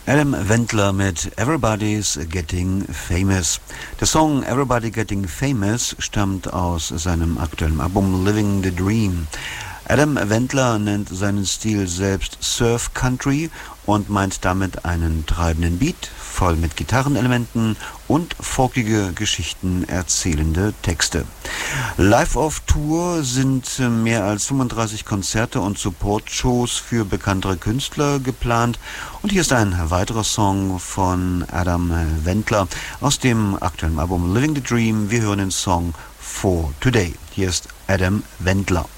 Adam Wendler mit Everybody's Getting Famous. Der Song Everybody Getting Famous stammt aus seinem aktuellen Album Living the Dream. Adam Wendler nennt seinen Stil selbst Surf Country und meint damit einen treibenden Beat, voll mit Gitarrenelementen und folkige Geschichten erzählende Texte. Live auf Tour sind mehr als 35 Konzerte und Support-Shows für bekanntere Künstler geplant. Und hier ist ein weiterer Song von Adam Wendler aus dem aktuellen Album Living the Dream. Wir hören den Song For Today. Hier ist Adam Wendler.